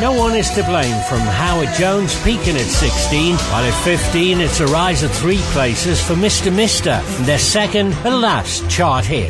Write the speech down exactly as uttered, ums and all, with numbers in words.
No One Is to Blame from Howard Jones, peaking at sixteen, while at fifteen it's a rise of three places for Mister Mister, their second and last chart hit.